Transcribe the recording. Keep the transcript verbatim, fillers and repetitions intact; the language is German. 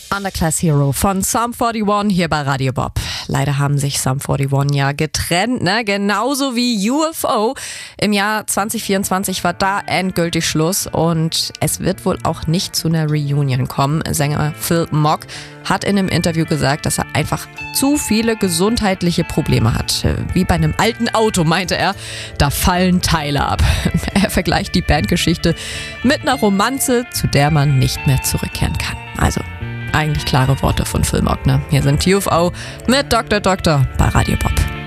Underclass Hero von Sum forty-one hier bei Radio Bob. Leider haben sich Sum forty-one ja getrennt, ne? Genauso wie U F O. Im Jahr zwanzig vierundzwanzig war da endgültig Schluss und es wird wohl auch nicht zu einer Reunion kommen. Sänger Phil Mogg hat in einem Interview gesagt, dass er einfach zu viele gesundheitliche Probleme hat. Wie bei einem alten Auto, meinte er, da fallen Teile ab. Er vergleicht die Bandgeschichte mit einer Romanze, zu der man nicht mehr zurückkehren kann. Also eigentlich klare Worte von Phil Mogg, ne? Hier sind U F O mit Doktor Doktor bei Radio Bob.